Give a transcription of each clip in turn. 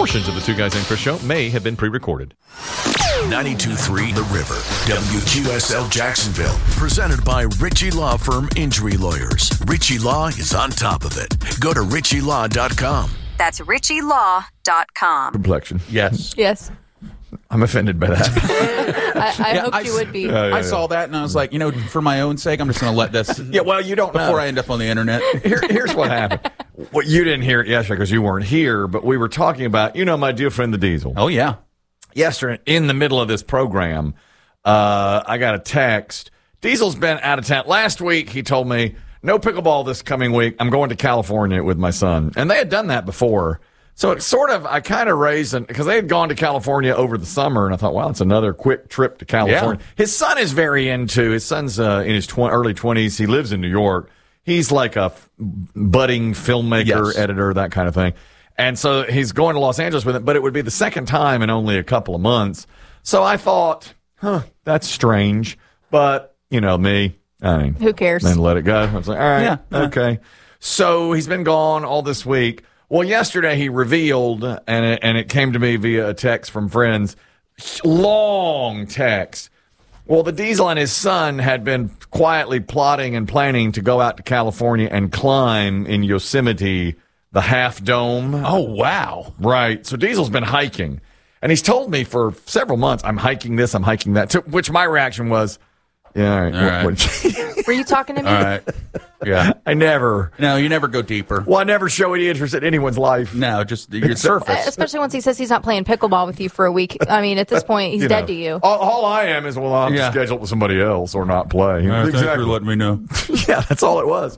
Portions of the Two Guys Named Chris show may have been pre-recorded. 92.3 The River, WQSL Jacksonville. Presented by Ritchie Law Firm Injury Lawyers. Ritchie Law is on top of it. Go to ritchielaw.com. That's ritchielaw.com. Complexion. Yes. Yes. I'm offended by that. I hoped you would be. I saw that and I was like, for my own sake, I'm just going to let this. Yeah, well, you don't know. Before I end up on the internet. Here's what happened. Well, you didn't hear it yesterday because you weren't here, but we were talking about, my dear friend, the Diesel. Oh, yeah. Yesterday, in the middle of this program, I got a text. Diesel's been out of town. Last week, he told me, no pickleball this coming week. I'm going to California with my son. And they had done that before. So it I kind of raised, because they had gone to California over the summer, and I thought, wow, it's another quick trip to California. Yeah. His son is very his son's in his early 20s. He lives in New York. He's like a budding filmmaker, editor, that kind of thing. And so he's going to Los Angeles with it, but it would be the second time in only a couple of months. So I thought, that's strange. But, me, who cares? Then let it go. I was like, all right, okay. So he's been gone all this week. Well, yesterday he revealed, and it came to me via a text from friends, long text. Well, the Diesel and his son had been quietly plotting and planning to go out to California and climb in Yosemite the Half Dome. Oh, wow. Right. So Diesel's been hiking. And he's told me for several months, I'm hiking this, I'm hiking that, to which my reaction was, yeah, all right. Were you talking to me? All right. Yeah. No, you never go deeper. Well, I never show any interest in anyone's life. No, just your surface. Especially once he says he's not playing pickleball with you for a week. I mean, at this point, he's dead to you. All I am is, I'm scheduled with somebody else or not play. Thanks for letting me know. Yeah, that's all it was.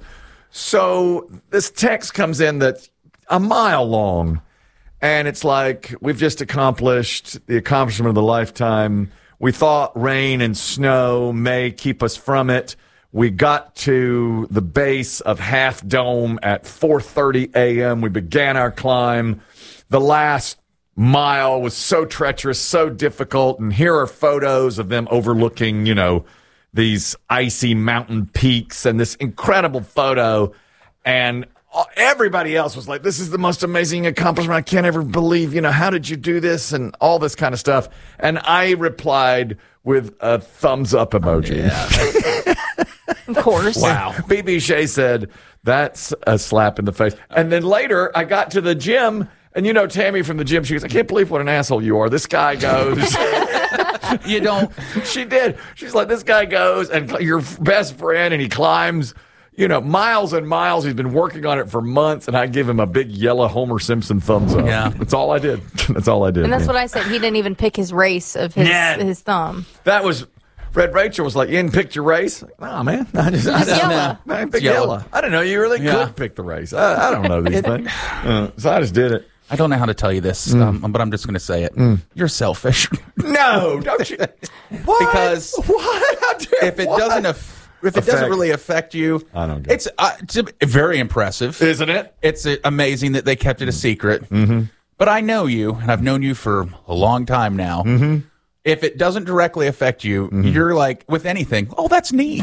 So this text comes in that's a mile long, and it's like, we've just accomplished the accomplishment of the lifetime. We thought rain and snow may keep us from it. We got to the base of Half Dome at 4:30 a.m. We began our climb. The last mile was so treacherous, so difficult, and here are photos of them overlooking, these icy mountain peaks and this incredible photo. And everybody else was like, this is the most amazing accomplishment. I can't ever believe, how did you do this? And all this kind of stuff. And I replied with a thumbs up emoji. Yeah. Of course. Wow. BB Shea said, that's a slap in the face. And then later I got to the gym, and Tammy from the gym, she goes, I can't believe what an asshole you are. This guy goes. You don't. She did. She's like, this guy goes, and your best friend, and he climbs, miles and miles. He's been working on it for months, and I give him a big yellow Homer Simpson thumbs up. Yeah. That's all I did. That's all I did. And that's what I said. He didn't even pick his race of his thumb. That was... Fred Rachel was like, you didn't pick your race? No, man. I picked yellow. I didn't know you really could pick the race. I don't know these things. So I just did it. I don't know how to tell you this, but I'm just going to say it. You're selfish. No, don't you? What? Because if it doesn't really affect you, I don't get it's very impressive, isn't it? It's amazing that they kept it a secret. Mm-hmm. But I know you, and I've known you for a long time now. Mm-hmm. If it doesn't directly affect you, you're like, with anything, oh, that's neat.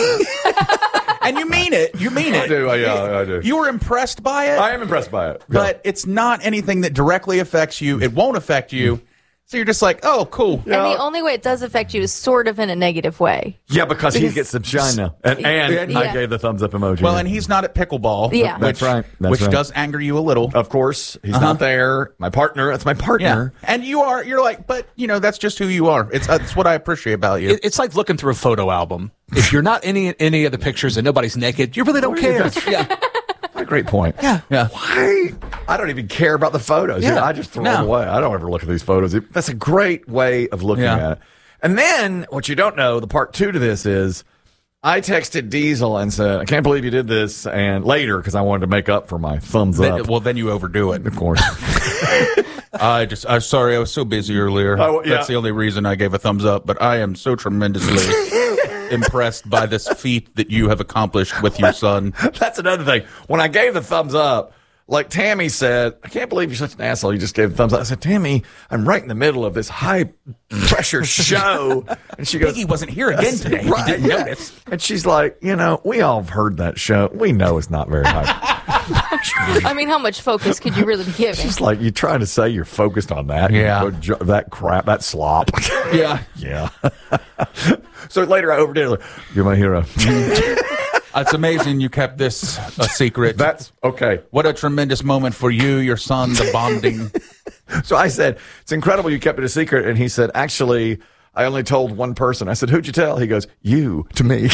And you mean it. You mean it. I do. I do. You were impressed by it. I am impressed by it. But it's not anything that directly affects you. It won't affect you. So you're just like, oh, cool. Yeah. And the only way it does affect you is sort of in a negative way. Yeah, because he gets some shine now. And I gave the thumbs up emoji. Well, and he's not at pickleball. Yeah. That's right. Which does anger you a little. Of course. He's not there. My partner. That's my partner. Yeah. And you're like, but, that's just who you are. It's what I appreciate about you. It's like looking through a photo album. If you're not in any of the pictures and nobody's naked, you really don't care. Yeah. What a great point. Yeah. Why? I don't even care about the photos. Yeah. I just throw them away. I don't ever look at these photos. That's a great way of looking at it. And then, what you don't know, the part 2 to this is, I texted Diesel and said, I can't believe you did this, and later, because I wanted to make up for my thumbs up. Well, then you overdo it. Of course. I'm sorry, I was so busy earlier. That's the only reason I gave a thumbs up, but I am so tremendously impressed by this feat that you have accomplished with your son. That's another thing. When I gave the thumbs up, like Tammy said, I can't believe you're such an asshole. You just gave the thumbs up. I said, Tammy, I'm right in the middle of this high-pressure show. And she goes, Piggy wasn't here again today. Right, you didn't notice. And she's like, we all have heard that show. We know it's not very high. I mean, how much focus could you really be giving? Just like you trying to say you're focused on that. Yeah. That crap, that slop. Yeah. Yeah. So later I overdid it. Like, you're my hero. It's amazing you kept this a secret. That's okay. What a tremendous moment for you, your son, the bonding. So I said, it's incredible you kept it a secret. And he said, actually, I only told one person. I said, who'd you tell? He goes, you to me.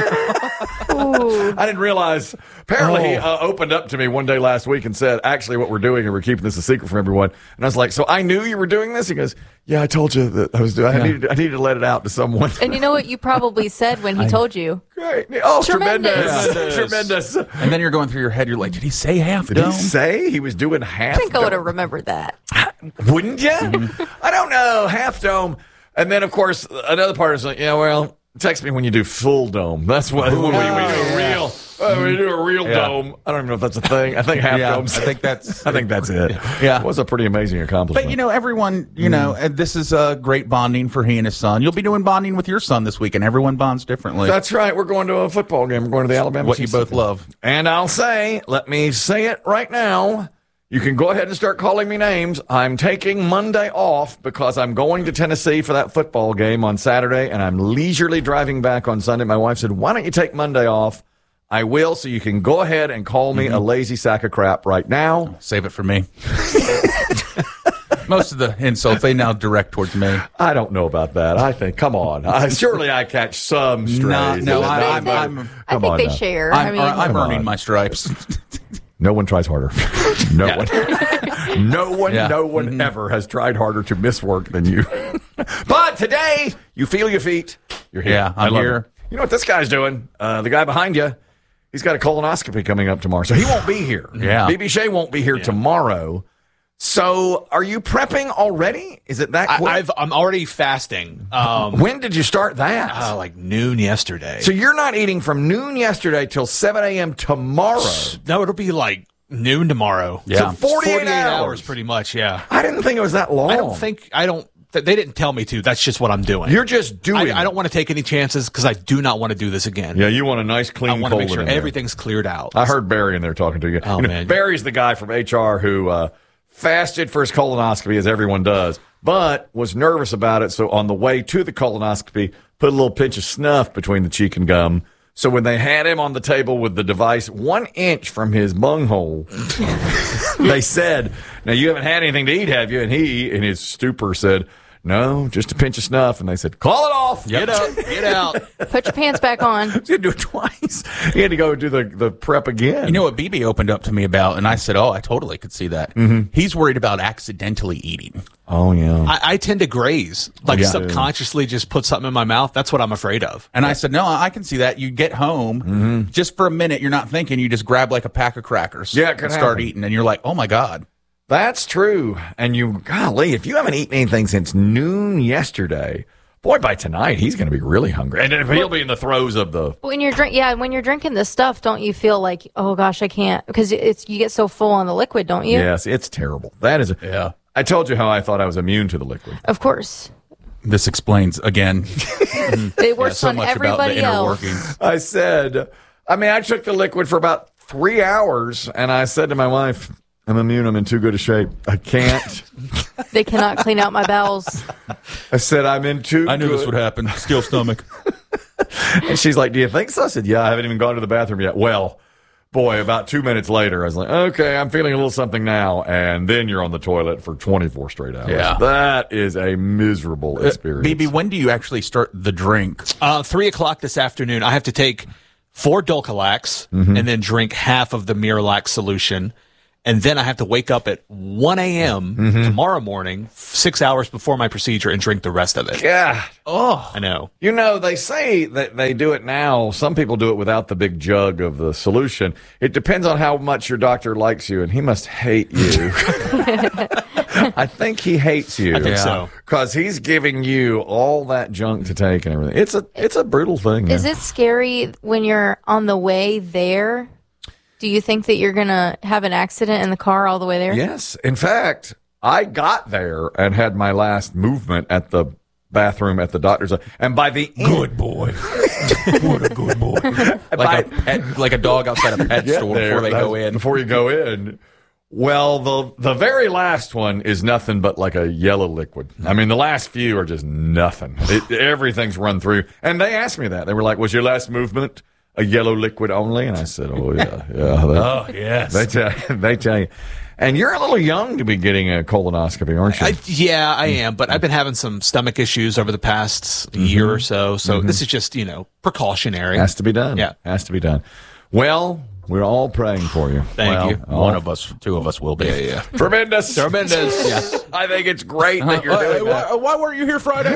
I didn't realize. Apparently, he opened up to me one day last week and said, actually, what we're doing, and we're keeping this a secret from everyone. And I was like, so I knew you were doing this? He goes, yeah, I told you that I was doing I needed to let it out to someone. And you know what you probably said when he told you? Great. Oh, Tremendous. Tremendous. And then you're going through your head, you're like, did he say half Did dome? he say he was doing half I think I would have dome? remembered that. Wouldn't you? I don't know. Half dome. And then, of course, another part is like, yeah, well, text me when you do full dome. That's what when we do a real. We do a real dome. I don't even know if that's a thing. I think half domes. I think that's it. Yeah. It was a pretty amazing accomplishment. But, you know, everyone, you know, and this is a great bonding for he and his son. You'll be doing bonding with your son this week, and everyone bonds differently. That's right. We're going to a football game. We're going to the Alabama. What you both love. And I'll say, let me say it right now. You can go ahead and start calling me names. I'm taking Monday off because I'm going to Tennessee for that football game on Saturday, and I'm leisurely driving back on Sunday. My wife said, why don't you take Monday off? I will, so you can go ahead and call me a lazy sack of crap right now. Save it for me. Most of the insults, they now direct towards me. I don't know about that. I think, come on. Surely I catch some strays. No, I Come think on they now. share. I'm Come earning on. my stripes. No one tries harder. No one. No one Mm-hmm. ever has tried harder to miss work than you. But today, you feel your feet. You're here. Yeah, I'm I love here. it. You know what this guy's doing? The guy behind you, he's got a colonoscopy coming up tomorrow, so he won't be here. Yeah. BB Shea won't be here tomorrow. So, are you prepping already? Is it that quick? I'm already fasting. When did you start that? Like noon yesterday. So you're not eating from noon yesterday till 7 a.m. tomorrow. No, it'll be like noon tomorrow. Yeah. So 48 hours, pretty much. Yeah. I didn't think it was that long. They didn't tell me to. That's just what I'm doing. You're just doing I don't want to take any chances because I do not want to do this again. Yeah, you want a nice clean I want to make colon sure in there. everything's cleared out. I heard Barry in there talking to you. Oh, man. Barry's the guy from HR who fasted for his colonoscopy, as everyone does, but was nervous about it. So on the way to the colonoscopy, put a little pinch of snuff between the cheek and gum. So when they had him on the table with the device 1 inch from his bunghole, they said, now you haven't had anything to eat, have you? And he, in his stupor, said, no, just a pinch of snuff. And they said, call it off. Get out. Get out. Put your pants back on. He had to do it twice. He had to go do the prep again. You know what BB opened up to me about, and I said, oh, I totally could see that. Mm-hmm. He's worried about accidentally eating. Oh, yeah. I tend to graze, like Yeah. subconsciously just put something in my mouth. That's what I'm afraid of. And I said, no, I can see that. You get home, just for a minute, you're not thinking, you just grab like a pack of crackers Yeah, it could and start happen. eating, and you're like, oh my God. That's true. And golly, if you haven't eaten anything since noon yesterday, boy, by tonight, he's going to be really hungry. And he'll be in the throes of the... When you're when you're drinking this stuff, don't you feel like, oh gosh, I can't, because you get so full on the liquid, don't you? Yes, it's terrible. That is... Yeah. I told you how I thought I was immune to the liquid. Of course. This explains, again, It works so on much about the everybody inner else. workings. I said... I took the liquid for about 3 hours, and I said to my wife, I'm immune. I'm in too good a shape. I can't. They cannot clean out my bowels. I said, I'm in too I knew good. this would happen. Steel stomach. And she's like, do you think so? I said, yeah, I haven't even gone to the bathroom yet. Well, boy, about 2 minutes later, I was like, okay, I'm feeling a little something now. And then you're on the toilet for 24 straight hours. Yeah. That is a miserable experience. BB, when do you actually start the drink? 3:00 this afternoon, I have to take 4 Dulcolax and then drink half of the Miralax solution. And then I have to wake up at 1 a.m. Tomorrow morning, 6 hours before my procedure, and drink the rest of it. God. Oh, I know. You know, they say that they do it now. Some people do it without the big jug of the solution. It depends on how much your doctor likes you, and he must hate you. I think he hates you. I think so. Because he's giving you all that junk to take and everything. It's a brutal thing. Is yeah. it scary when you're on the way there? Do you think that you're going to have an accident in the car all the way there? Yes. In fact, I got there and had my last movement at the bathroom at the doctor's. And by the end, Good boy. What a good boy. Like a dog outside a pet store before they go in. Before you go in. Well, the very last one is nothing but like a yellow liquid. I mean, the last few are just nothing. Everything's run through. And they asked me that. They were like, was your last movement a yellow liquid only? And I said, oh, yeah. Oh, yes. They tell you. And you're a little young to be getting a colonoscopy, aren't you? I am, but I've been having some stomach issues over the past year or so. So this is just, precautionary. Has to be done. Yeah. Has to be done. Well, we're all praying for you. Thank you. One of us, two of us will be. Yeah. Tremendous. Yes. I think it's great that you're doing that. Why weren't you here Friday?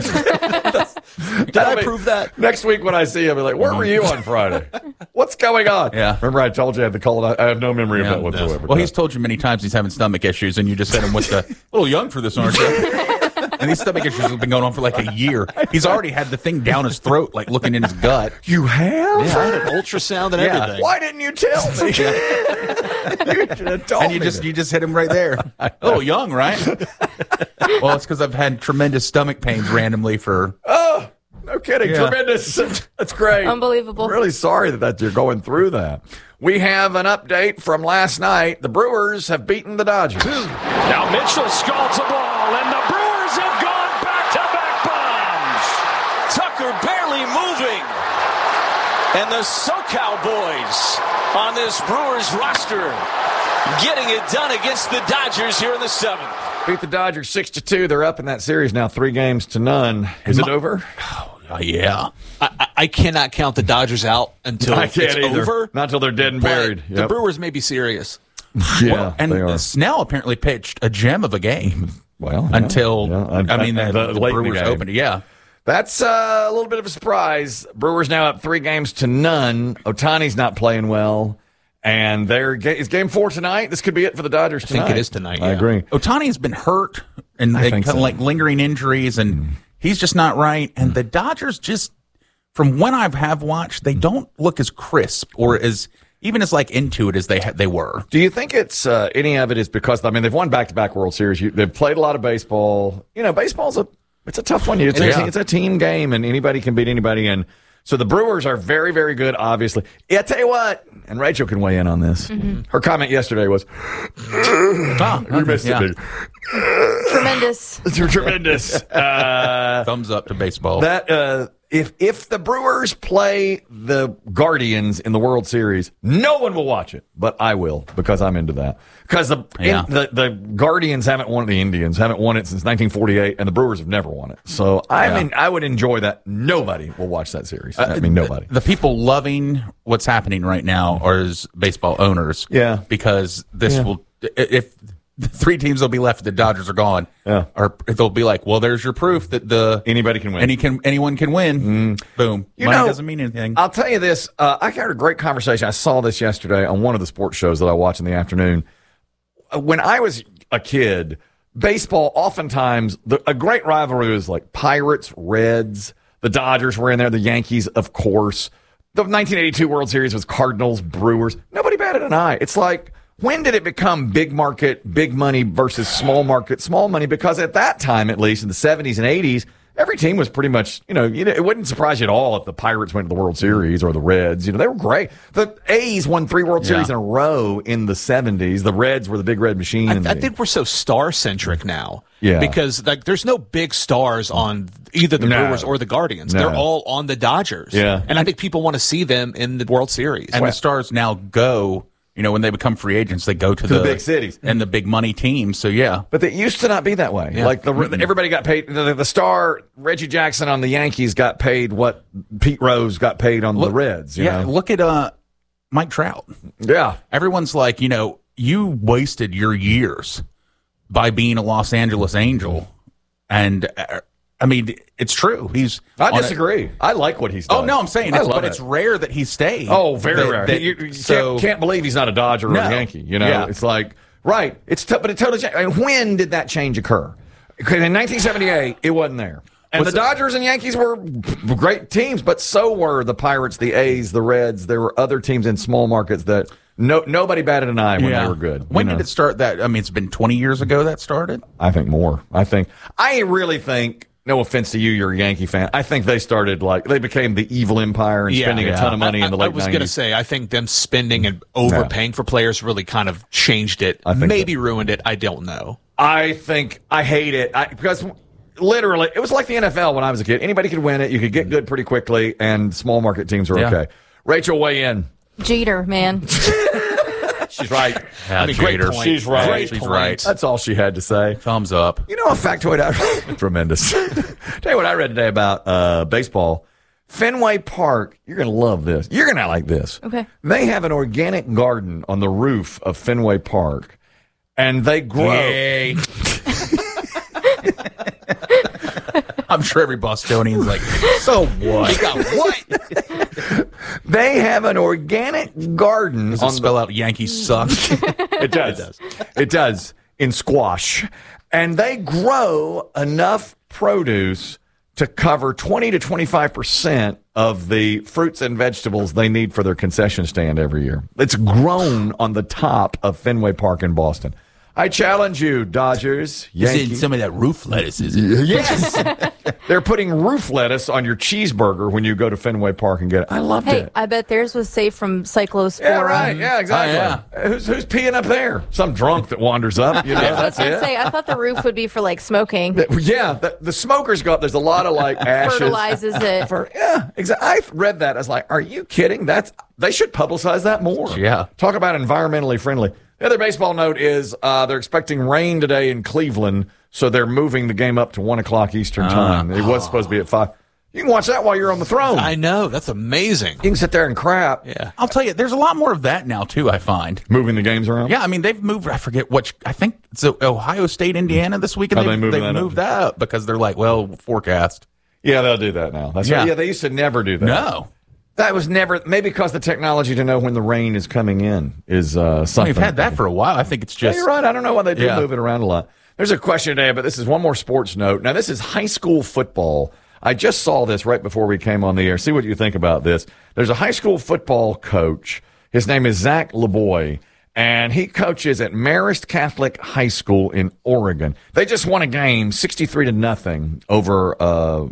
Did I prove that? Next week when I see you, I'll be like, where were you on Friday? What's going on? Yeah. Remember I told you I had the colon? I have no memory of that whatsoever. Well, he's told you many times he's having stomach issues, and you just hit him with the a little young for this, aren't you? And these stomach issues have been going on for like a year. He's already had the thing down his throat, like looking in his gut. You have? I had an ultrasound and everything. Why didn't you tell me? You should have told And me you just hit him right there. A little young, right? Well, it's because I've had tremendous stomach pains randomly for. Oh, no kidding. Yeah. Tremendous. That's great. Unbelievable. I'm really sorry that you're going through that. We have an update from last night. The Brewers have beaten the Dodgers. Now Mitchell scalds a ball, and the Brewers have gone back-to-back bombs. Tucker barely moving. And the SoCal boys on this Brewers roster getting it done against the Dodgers here in the 7th. Beat the Dodgers 6-2. They're up in that series now 3-0. Is it over? Yeah. I cannot count the Dodgers out until I can't it's either. over. Not until they're dead and But buried. the Brewers may be serious. Yeah, And they are. Snell apparently pitched a gem of a game Well, until, yeah. the late in the Brewers game. opened. Yeah. That's a little bit of a surprise. Brewers now up 3-0. Otani's not playing well. And is game 4 tonight? This could be it for the Dodgers tonight. I think it is tonight, I yeah. agree. Otani's been hurt and I kind think of so. like lingering injuries, and he's just not right. And the Dodgers just, from when I have watched, they don't look as crisp or as even as like into it as they were. Do you think it's any of it is because they've won back-to-back World Series? They've played a lot of baseball. Baseball's it's a tough one. It's a team game, and anybody can beat anybody. And so the Brewers are very, very good. Obviously, I tell you what, and Rachel can weigh in on this. Her comment yesterday was, "You missed it, Tremendous. tremendous." Thumbs up to baseball. That if the Brewers play the Guardians in the World Series, no one will watch it, but I will because I'm into that. Because the Guardians haven't won it, the Indians haven't won it since 1948, and the Brewers have never won it. So I would enjoy that. Nobody will watch that series. Nobody. The people loving what's happening right now are baseball owners. Yeah. Because this will, if the 3 teams will be left, the Dodgers are gone. Yeah. Or they'll be like, well, there's your proof that Anybody can win. anyone can win. Boom. Money doesn't mean anything. I'll tell you this. I had a great conversation. I saw this yesterday on one of the sports shows that I watch in the afternoon. When I was a kid, baseball, oftentimes, a great rivalry was like Pirates, Reds. The Dodgers were in there. The Yankees, of course. The 1982 World Series was Cardinals, Brewers. Nobody batted an eye. It's like, when did it become big market, big money versus small market, small money? Because at that time, at least in the 70s and 80s, every team was pretty much, it wouldn't surprise you at all if the Pirates went to the World Series or the Reds. They were great. The A's won 3 World Series in a row in the 70s. The Reds were the big red machine. I think we're so star-centric now. Yeah. Because there's no big stars on either the Brewers or the Guardians. No. They're all on the Dodgers. Yeah. And I think people want to see them in the World Series. And the stars now go, when they become free agents, they go to the big cities and the big money teams. So, yeah. But it used to not be that way. Yeah. Like everybody got paid. The star, Reggie Jackson on the Yankees, got paid what Pete Rose got paid on the Reds. You know? Look at Mike Trout. Yeah. Everyone's like, you wasted your years by being a Los Angeles Angel. And, it's true. I disagree. I like what he's done. Oh, no, I'm saying it's rare that he stayed. Oh, very rare. You can't believe he's not a Dodger or a Yankee. Yeah. It's like, right. But it totally changed. And when did that change occur? Because in 1978, it wasn't there. And the Dodgers and Yankees were great teams, but so were the Pirates, the A's, the Reds. There were other teams in small markets that nobody batted an eye when they were good. When did it start? It's been 20 years ago that started? I think more. I really think no offense to you, you're a Yankee fan. I think they started they became the evil empire and spending a ton of money in the late 90s. I was going to say, I think them spending and overpaying for players really kind of changed it. Maybe ruined it. I don't know. I think I hate it because literally it was like the NFL when I was a kid. Anybody could win it. You could get good pretty quickly, and small market teams are okay. Rachel, weigh in. Jeter, man. She's right. Great point. She's right. Great She's point. right. That's all she had to say. Thumbs up. You know, a factoid tremendous. Tell you what I read today about baseball. Fenway Park, you're going to love this. You're going to like this. Okay. They have an organic garden on the roof of Fenway Park, and they grow. Yay. I'm sure every Bostonian's like, so what? They got what? They have an organic garden. Does it spell out Yankees suck? It does. It does in squash. And they grow enough produce to cover 20 to 25% of the fruits and vegetables they need for their concession stand every year. It's grown on the top of Fenway Park in Boston. I challenge you, Dodgers, Yankees. Is it some of that roof lettuce, is it? Yes. They're putting roof lettuce on your cheeseburger when you go to Fenway Park and get it. I loved Hey, it. I bet theirs was safe from Cyclospora. Yeah, right. Yeah, exactly. Oh, Who's peeing up there? Some drunk that wanders up. You know, I was that's gonna it. say, I thought the roof would be for like smoking. Yeah, the smokers got. There's a lot of like ashes. Fertilizes it. Yeah, exactly. I read that. I was like, are you kidding? They should publicize that more. Yeah. Talk about environmentally friendly. The other baseball note is they're expecting rain today in Cleveland, so they're moving the game up to 1 o'clock Eastern time. It was supposed to be at 5. You can watch that while you're on the throne. I know. That's amazing. You can sit there and crap. Yeah. I'll tell you, there's a lot more of that now, too, I find. Moving the games around. Yeah, I mean, they've moved, I forget which, I think it's Ohio State, Indiana this weekend. Oh, they moved they've that up. moved that up because they're like, well, forecast. Yeah, they'll do that now. That's Yeah. right. Yeah, they used to never do that. No. That was never, maybe because the technology to know when the rain is coming in is something. We've had that for a while. I think it's Yeah, just. you're right. I don't know why they do Yeah. move it around a lot. There's a question today, but this is one more sports note. Now, this is high school football. I just saw this right before we came on the air. See what you think about this. There's a high school football coach. His name is Zach LeBoy, and he coaches at Marist Catholic High School in Oregon. They just won a game 63-0 over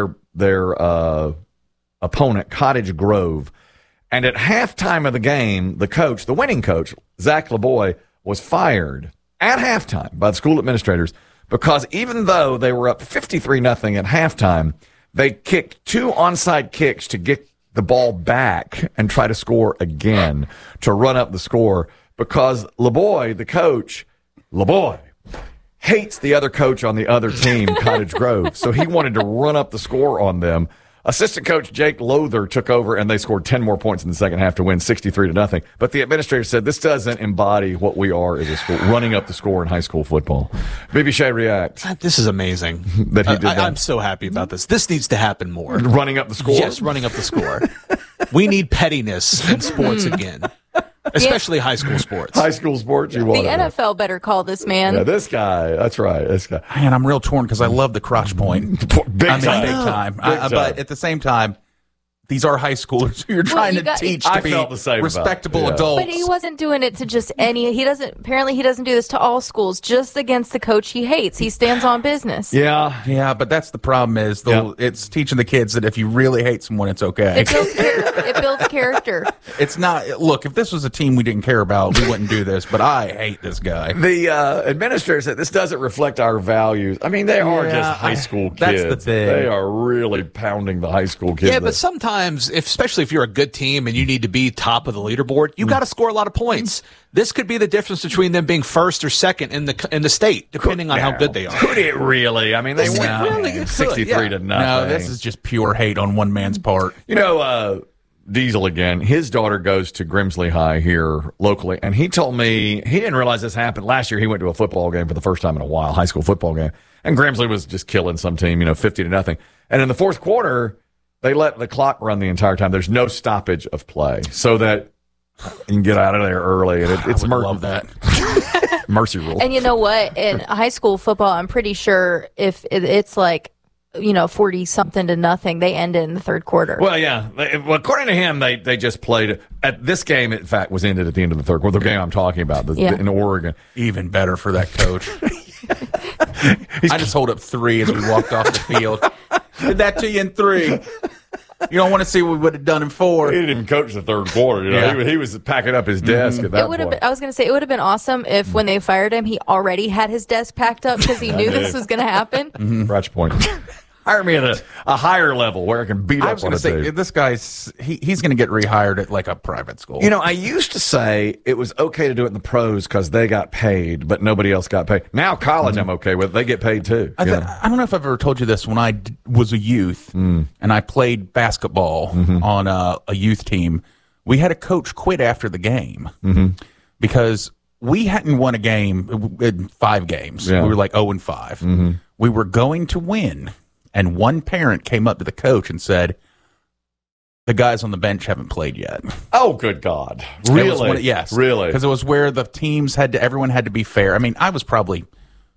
their opponent, Cottage Grove. And at halftime of the game, the winning coach, Zach LeBoy, was fired at halftime by the school administrators because even though they were up 53-0 at halftime, they kicked 2 onside kicks to get the ball back and try to score again to run up the score because LeBoy, the coach, hates the other coach on the other team, Cottage Grove. So he wanted to run up the score on them. Assistant coach Jake Lother took over, and they scored 10 more points in the second half to win 63-0. But the administrator said this doesn't embody what we are as a school, running up the score in high school football. Bibi Shea react. This is amazing. That he did that. I'm so happy about this. This needs to happen more. Running up the score? Yes, running up the score. We need pettiness in sports again, especially high school sports. High school sports, you The want it. NFL better call this man. Yeah, this guy. That's right. This guy. Man, I'm real torn because I love the crotch point. Big I mean, time. big time. Big time. But at the same time, these are high schoolers who you're trying you to got- teach I to be felt the same about it. respectable Yeah. adults. But he wasn't doing it to just any. He doesn't do this to all schools. Just against the coach he hates. He stands on business. Yeah. Yeah, but that's the problem is Yeah. it's teaching the kids that if you really hate someone, it's okay. It builds character. It's not. Look, if this was a team we didn't care about, we wouldn't do this. But I hate this guy. The administrator said this doesn't reflect our values. I mean, they are Yeah, just high school kids. that's the thing. They are really pounding the high school kids. Yeah, but sometimes, especially if you're a good team and you need to be top of the leaderboard, you got to score a lot of points. This could be the difference between them being first or second in the state, depending on how good they are. Could it really? I mean, they Is it went really? It could, 63 to yeah. nothing. No, this is just pure hate on one man's part. You know, Diesel again, his daughter goes to Grimsley High here locally, and he told me he didn't realize this happened. Last year, he went to a football game for the first time in a while, high school football game, and Grimsley was just killing some team, 50 to nothing. And in the fourth quarter, they let the clock run the entire time. There's no stoppage of play so that you can get out of there early. And it's I would love that. mercy rule. And you know what? In high school football, I'm pretty sure if it's like 40-something to nothing, they end it in the third quarter. Well, yeah. Well, according to him, they just played at this game. In fact, was ended at the end of the third quarter. The game I'm talking about in Oregon. Even better for that coach. I just hold up 3 as we walked off the field. Did that to you in 3. You don't want to see what we would have done in 4. He didn't even coach the third quarter. Yeah. He was packing up his desk at that point. I was going to say, it would have been awesome if when they fired him, he already had his desk packed up because he knew this was going to happen. Right point. Hire me at a higher level where I can beat I up was on going to a say, team. this guy's he's going to get rehired at like a private school. You know, I used to say it was okay to do it in the pros because they got paid, but nobody else got paid. Now college, I'm okay with. They get paid too. I don't know if I've ever told you this. When I was a youth and I played basketball on a youth team, we had a coach quit after the game because we hadn't won a game in 5 games. Yeah. We were like 0-5. We were going to win, and one parent came up to the coach and said, "The guys on the bench haven't played yet." Oh, good God! It was Really? yes, Really? because it was where the teams everyone had to be fair. I mean, I was probably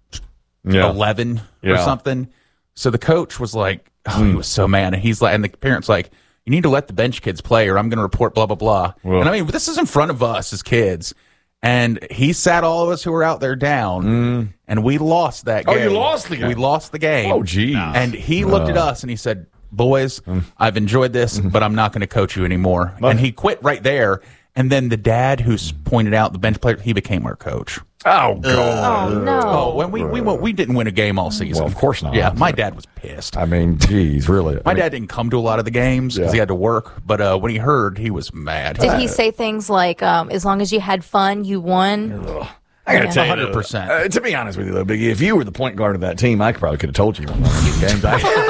11 or Yeah. something. So the coach was like, he was so mad. And he's like, and the parent's like, "You need to let the bench kids play or I'm going to report blah, blah, blah." Well. And I mean, this is in front of us as kids. And he sat all of us who were out there down and we lost that Oh, game. you lost the game? We lost the game. Oh, geez. And he looked at us and he said, "Boys, I've enjoyed this, but I'm not going to coach you anymore." And he quit right there. And then the dad who's pointed out the bench player, he became our coach. Oh, God! Oh, no. Oh, when we didn't win a game all season. Well, of course not. Yeah, my dad was pissed. I mean, geez, really? My dad didn't come to a lot of the games because Yeah. he had to work. But when he heard, he was mad. Did he say things like, as long as you had fun, you won? I gotta Yeah. tell you, 100%. To be honest with you, though, Biggie, if you were the point guard of that team, I probably could have told you you won one of these games.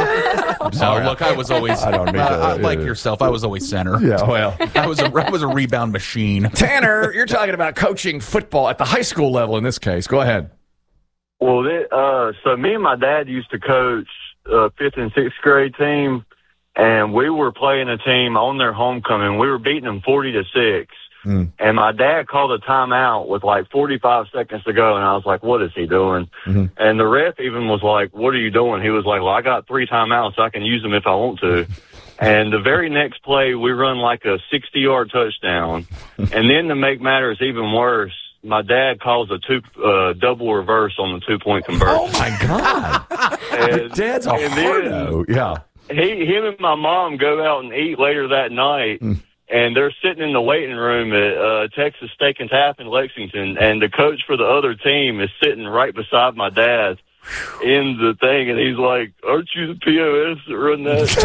No, look, I was always I don't need to- like yourself. I was always center. Yeah, well. I was a rebound machine. Tanner, you're talking about coaching football at the high school level in this case. Go ahead. Well, so me and my dad used to coach a 5th and 6th grade team, and we were playing a team on their homecoming. We were beating them 40-6. And my dad called a timeout with like 45 seconds to go, and I was like, "What is he doing?" And the ref even was like, "What are you doing?" He was like, "Well, I got 3 timeouts. So I can use them if I want to." And the very next play, we run like a 60-yard touchdown. And then to make matters even worse, my dad calls a double reverse on the 2-point conversion. Oh, my God. And, Dad's a and then hardo. Yeah. him and my mom go out and eat later that night. And they're sitting in the waiting room at Texas Steak and Tap in Lexington, and the coach for the other team is sitting right beside my dad in the thing, and he's like, "Aren't you the POS that run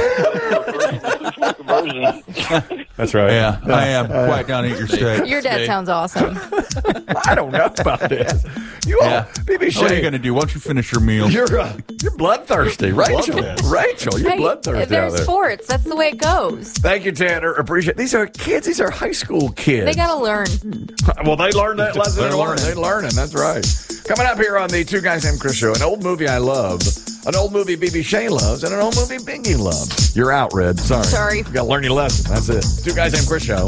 that conversion?" That's right. Yeah, I am quite down at your steak. Your dad sounds awesome. I don't know about this. You all, Yeah. BB What are you Shea, going to do? Why don't you finish your meal? you're bloodthirsty. Rachel, you're Hey, bloodthirsty out they're there. sports. That's the way it goes. Thank you, Tanner. Appreciate it. These are kids. These are high school kids. They got to learn. Well, they learned that lesson. They're learning. They're learning. That's right. Coming up here on the Two Guys Named Chris show, an old movie I love, an old movie BB Shea loves, and an old movie Bingy loves. You're out, Red. Sorry. You got to learn your lesson. That's it. Two Guys Named Chris show.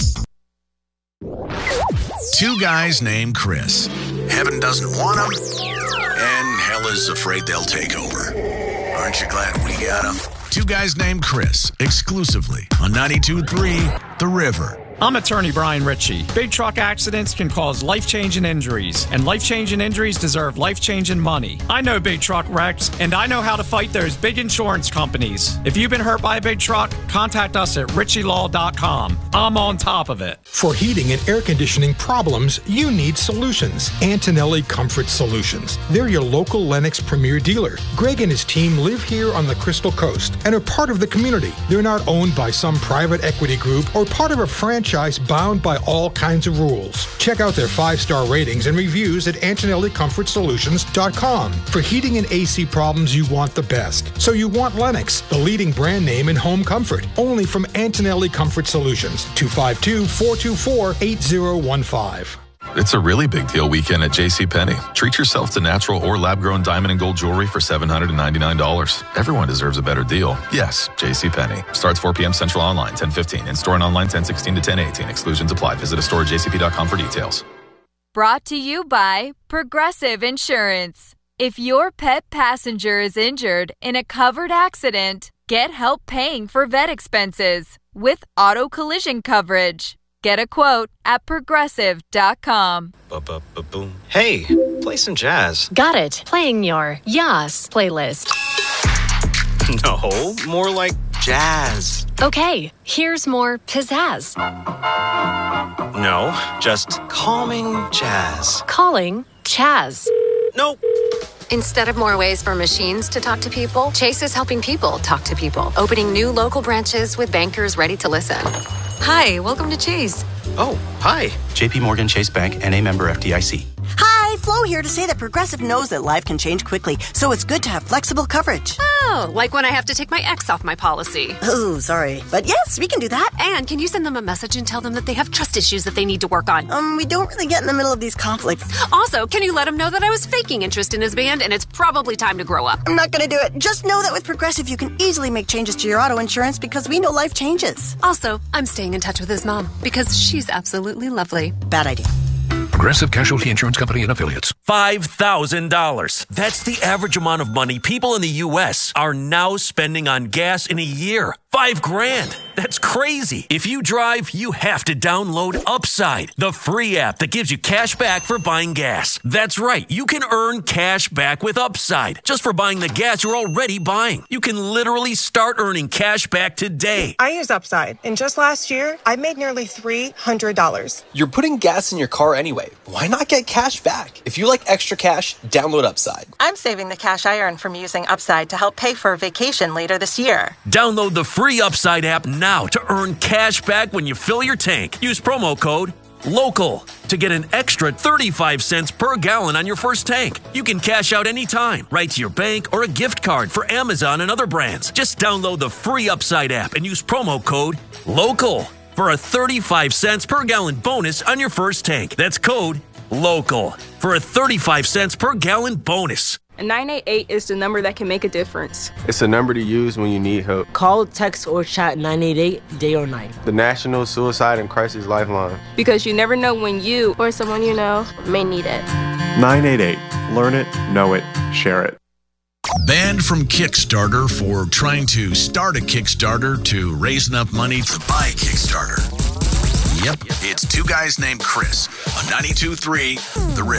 Two guys named Chris. Heaven doesn't want them, and hell is afraid they'll take over. Aren't you glad we got them? Two guys named Chris, exclusively on 92.3 The River. I'm attorney Brian Ritchie. Big truck accidents can cause life-changing injuries, and life-changing injuries deserve life-changing money. I know big truck wrecks, and I know how to fight those big insurance companies. If you've been hurt by a big truck, contact us at richielaw.com. I'm on top of it. For heating and air conditioning problems, you need solutions. Antonelli Comfort Solutions. They're your local Lennox Premier dealer. Greg and his team live here on the Crystal Coast and are part of the community. They're not owned by some private equity group or part of a franchise bound by all kinds of rules. Check out their 5-star ratings and reviews at AntonelliComfortSolutions.com. For heating and AC problems, you want the best. So you want Lennox, the leading brand name in home comfort. Only from Antonelli Comfort Solutions. 252-424-8015. It's a really big deal weekend at JCPenney. Treat yourself to natural or lab-grown diamond and gold jewelry for $799. Everyone deserves a better deal. Yes, JCPenney. Starts 4 p.m. Central online, 10:15. In-store and online, 10:16 to 10:18. Exclusions apply. Visit a store at jcp.com for details. Brought to you by Progressive Insurance. If your pet passenger is injured in a covered accident, get help paying for vet expenses with auto collision coverage. Get a quote at Progressive.com. Boom. Hey, play some jazz. Got it. Playing your Yas playlist. No, more like jazz. Okay, here's more pizzazz. No, just calming jazz. Calling Chaz. Nope. Instead of more ways for machines to talk to people, Chase is helping people talk to people, opening new local branches with bankers ready to listen. Hi, welcome to Chase. Oh, hi. JP Morgan Chase Bank, N.A. member FDIC. Hi, Flo here to say that Progressive knows that life can change quickly, so it's good to have flexible coverage. Oh, like when I have to take my ex off my policy. Oh, sorry. But yes, we can do that. And can you send them a message and tell them that they have trust issues that they need to work on? We don't really get in the middle of these conflicts. Also, can you let them know that I was faking interest in his band and it's probably time to grow up? I'm not going to do it. Just know that with Progressive, you can easily make changes to your auto insurance because we know life changes. Also, I'm staying in touch with his mom because she's absolutely lovely. Bad idea. Progressive Casualty Insurance Company and Affiliates. $5,000. That's the average amount of money people in the U.S. are now spending on gas in a year. $5,000. That's crazy. If you drive, you have to download Upside, the free app that gives you cash back for buying gas. That's right. You can earn cash back with Upside just for buying the gas you're already buying. You can literally start earning cash back today. I use Upside, and just last year, I made nearly $300. You're putting gas in your car anyway. Why not get cash back? If you like extra cash, download Upside. I'm saving the cash I earn from using Upside to help pay for a vacation later this year. Download the free Upside app now to earn cash back when you fill your tank. Use promo code LOCAL to get an extra 35 cents per gallon on your first tank. You can cash out anytime, right to your bank or a gift card for Amazon and other brands. Just download the free Upside app and use promo code LOCAL for a 35 cents per gallon bonus on your first tank. That's code LOCAL for a 35 cents per gallon bonus. 988 is the number that can make a difference. It's a number to use when you need help. Call, text, or chat 988 day or night. The National Suicide and Crisis Lifeline. Because you never know when you or someone you know may need it. 988. Learn it, know it, share it. Banned from Kickstarter for trying to start a Kickstarter to raise enough money to buy a Kickstarter. Yep, it's two guys named Chris on 92.3 The River.